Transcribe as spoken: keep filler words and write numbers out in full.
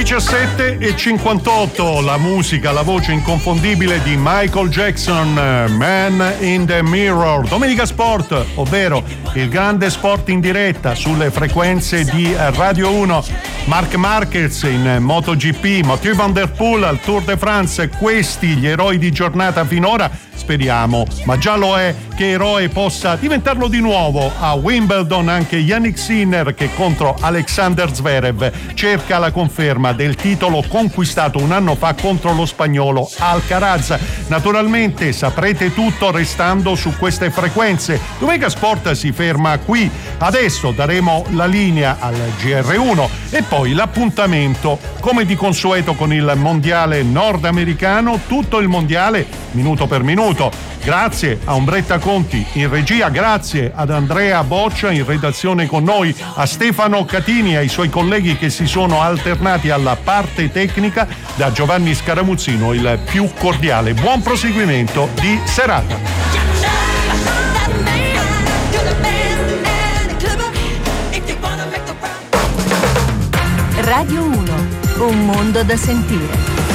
diciassette e cinquantotto, la musica, la voce inconfondibile di Michael Jackson, Man in the Mirror. Domenica Sport, ovvero il grande sport in diretta sulle frequenze di Radio uno. Marc Marquez in MotoGP, Mathieu Van Der Poel al Tour de France, questi gli eroi di giornata finora. Speriamo, ma già lo è, che eroe possa diventarlo di nuovo a Wimbledon anche Yannick Sinner, che contro Alexander Zverev cerca la conferma del titolo conquistato un anno fa contro lo spagnolo Alcaraz. Naturalmente saprete tutto restando su queste frequenze. Domenica Sport si ferma qui. Adesso daremo la linea al G R uno e poi l'appuntamento, come di consueto, con il mondiale nordamericano, tutto il mondiale minuto per minuto. Grazie a Ombretta Conti in regia, grazie ad Andrea Boccia in redazione con noi, a Stefano Catini e ai suoi colleghi che si sono alternati alla parte tecnica, da Giovanni Scaramuzzino il più cordiale buon proseguimento di serata. Radio uno, un mondo da sentire.